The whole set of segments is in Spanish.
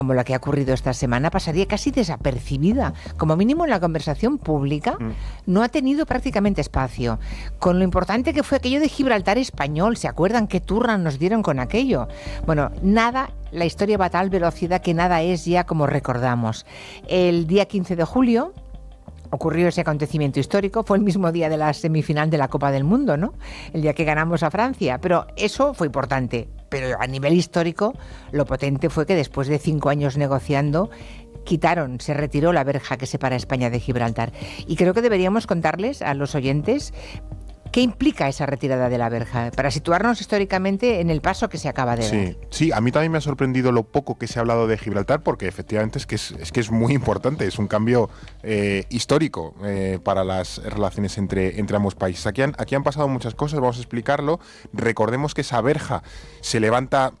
como la que ha ocurrido esta semana, pasaría casi desapercibida. Como mínimo en la conversación pública no ha tenido prácticamente espacio. Con lo importante que fue aquello de Gibraltar español, ¿se acuerdan qué turra nos dieron con aquello? Bueno, nada, la historia va a tal velocidad que nada es ya como recordamos. El día 15 de julio ocurrió ese acontecimiento histórico, fue el mismo día de la semifinal de la Copa del Mundo, ¿no? El día que ganamos a Francia, pero eso fue importante. Pero a nivel histórico, lo potente fue que después de 5 años negociando, se retiró la verja que separa España de Gibraltar. Y creo que deberíamos contarles a los oyentes qué implica esa retirada de la verja, para situarnos históricamente en el paso que se acaba de dar. Sí, a mí también me ha sorprendido lo poco que se ha hablado de Gibraltar, porque efectivamente es que es muy importante, es un cambio histórico para las relaciones entre ambos países. Aquí han pasado muchas cosas, vamos a explicarlo. Recordemos que esa verja se levanta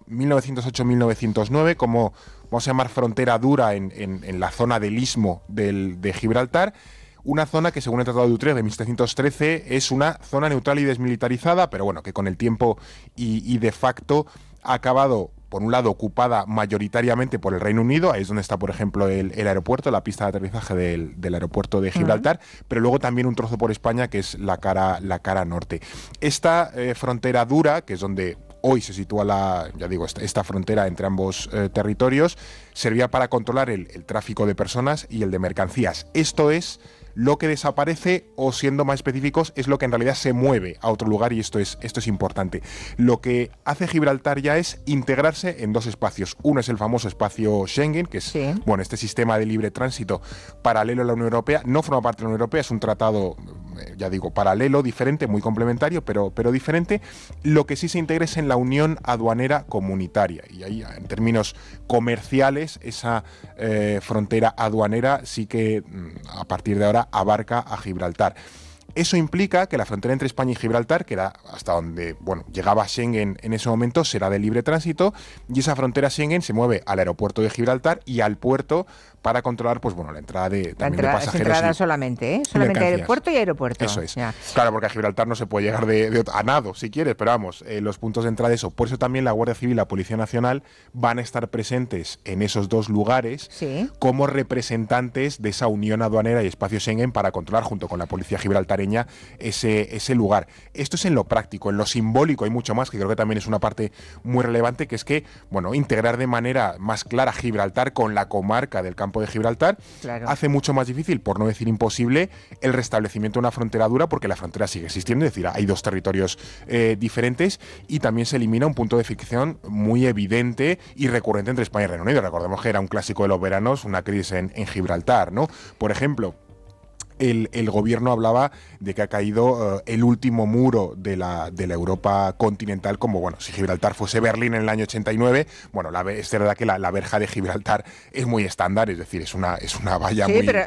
1908-1909 como, vamos a llamar, frontera dura en la zona del istmo de Gibraltar. Una zona que, según el Tratado de Utrecht de 1713, es una zona neutral y desmilitarizada, pero bueno, que con el tiempo y de facto ha acabado, por un lado, ocupada mayoritariamente por el Reino Unido. Ahí es donde está, por ejemplo, el aeropuerto, la pista de aterrizaje del aeropuerto de Gibraltar, pero luego también un trozo por España, que es la cara norte. Esta frontera dura, que es donde hoy se sitúa esta frontera entre ambos territorios, servía para controlar el tráfico de personas y el de mercancías. Esto es lo que desaparece, o siendo más específicos, es lo que en realidad se mueve a otro lugar, y esto es importante. Lo que hace Gibraltar ya es integrarse en dos espacios. Uno es el famoso espacio Schengen, que es este sistema de libre tránsito paralelo a la Unión Europea. No forma parte de la Unión Europea, es un tratado, paralelo, diferente, muy complementario, pero diferente. Lo que sí se integra es en la Unión Aduanera Comunitaria, y ahí, en términos comerciales, esa frontera aduanera sí que a partir de ahora abarca a Gibraltar. Eso implica que la frontera entre España y Gibraltar, que era hasta donde llegaba Schengen en ese momento, será de libre tránsito, y esa frontera Schengen se mueve al aeropuerto de Gibraltar y al puerto para controlar la entrada de pasajeros. Entrada solamente, solamente aeropuerto y aeropuerto. Eso es. Ya. Claro, porque a Gibraltar no se puede llegar a nado, si quieres, pero vamos, los puntos de entrada, eso. Por eso también la Guardia Civil y la Policía Nacional van a estar presentes en esos dos lugares como representantes de esa unión aduanera y espacio Schengen para controlar, junto con la policía gibraltareña, ese lugar. Esto es en lo práctico. En lo simbólico hay mucho más, que creo que también es una parte muy relevante, que es que, integrar de manera más clara Gibraltar con la comarca del Campo de Gibraltar hace mucho más difícil, por no decir imposible, el restablecimiento de una frontera dura, porque la frontera sigue existiendo, es decir, hay dos territorios diferentes, y también se elimina un punto de fricción muy evidente y recurrente entre España y Reino Unido. Recordemos que era un clásico de los veranos, una crisis en Gibraltar, ¿no? Por ejemplo, el gobierno hablaba de que ha caído el último muro de la Europa continental, como si Gibraltar fuese Berlín en el año 89. Es verdad que la verja de Gibraltar es muy estándar, es decir, es una valla muy... pero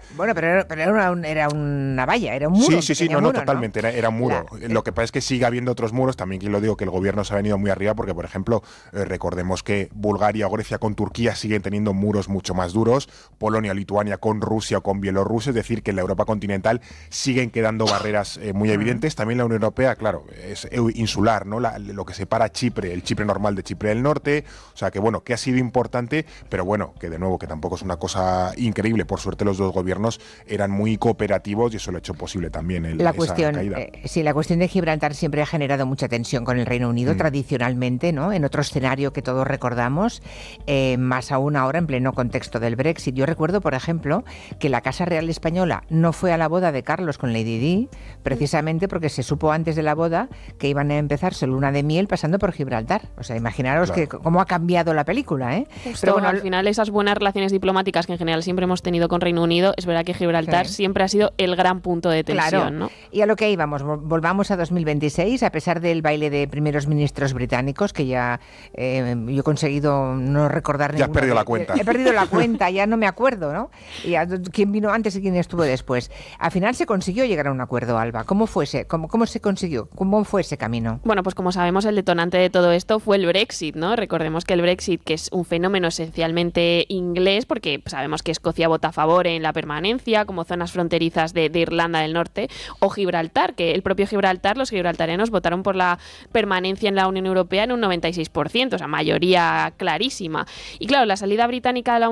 era una valla, era un muro. Sí, totalmente, ¿no? Era un muro. Lo que pasa es que sigue habiendo otros muros, también que lo digo, que el gobierno se ha venido muy arriba, porque, por ejemplo, recordemos que Bulgaria o Grecia con Turquía siguen teniendo muros mucho más duros, Polonia, Lituania con Rusia o con Bielorrusia, es decir, que en la Europa continental siguen quedando barreras muy evidentes. También la Unión Europea, claro, es insular, ¿no? Lo que separa Chipre, el Chipre normal de Chipre del Norte, o sea que ha sido importante, pero que de nuevo, que tampoco es una cosa increíble. Por suerte los dos gobiernos eran muy cooperativos y eso lo ha hecho posible también esa caída. La cuestión de Gibraltar siempre ha generado mucha tensión con el Reino Unido, tradicionalmente, ¿no? En otro escenario que todos recordamos, más aún ahora en pleno contexto del Brexit. Yo recuerdo, por ejemplo, que la Casa Real Española no fue a la boda de Carlos con Lady Di, precisamente porque se supo antes de la boda que iban a empezar su luna de miel pasando por Gibraltar. O sea, imaginaros cómo ha cambiado la película, ¿eh? Pero al final, esas buenas relaciones diplomáticas que en general siempre hemos tenido con Reino Unido, es verdad que Gibraltar siempre ha sido el gran punto de tensión, ¿no? Y a lo que íbamos, volvamos a 2026, a pesar del baile de primeros ministros británicos, que ya yo he conseguido no recordar ya has perdido la cuenta. He perdido la cuenta, ya no me acuerdo, ¿no? Y quién vino antes y quién estuvo después. Al final se consiguió llegar a un acuerdo, Alba. ¿Cómo se consiguió? ¿Cómo fue ese camino? Bueno, pues como sabemos, el detonante de todo esto fue el Brexit, ¿no? Recordemos que el Brexit, que es un fenómeno esencialmente inglés, porque sabemos que Escocia vota a favor en la permanencia, como zonas fronterizas de Irlanda del Norte, o Gibraltar, que el propio Gibraltar, los gibraltarenos votaron por la permanencia en la Unión Europea en un 96%, o sea, mayoría clarísima. Y claro, la salida británica de la